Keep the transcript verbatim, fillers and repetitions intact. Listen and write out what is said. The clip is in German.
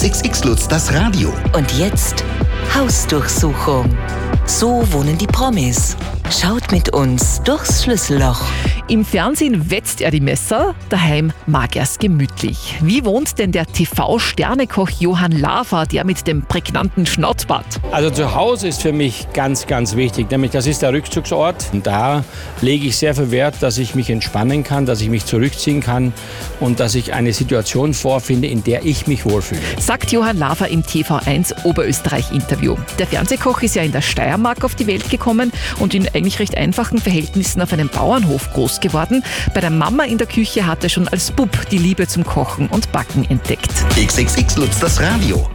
X X Lutz, das Radio. Und jetzt Hausdurchsuchung. So wohnen die Promis. Schaut mit uns durchs Schlüsselloch. Im Fernsehen wetzt er die Messer, daheim mag er's gemütlich. Wie wohnt denn der T V-Sternekoch Johann Lafer, der mit dem prägnanten Schnauzbart? Also zu Hause ist für mich ganz, ganz wichtig, nämlich das ist der Rückzugsort. Und da lege ich sehr viel Wert, dass ich mich entspannen kann, dass ich mich zurückziehen kann und dass ich eine Situation vorfinde, in der ich mich wohlfühle. Sagt Johann Lafer im T V eins Oberösterreich-Interview. Der Fernsehkoch ist ja in der Steiermark auf die Welt gekommen und in eigentlich recht einfachen Verhältnissen auf einem Bauernhof groß geworden. Bei der Mama in der Küche hat er schon als Bub die Liebe zum Kochen und Backen entdeckt. X X X Lutz, das Radio.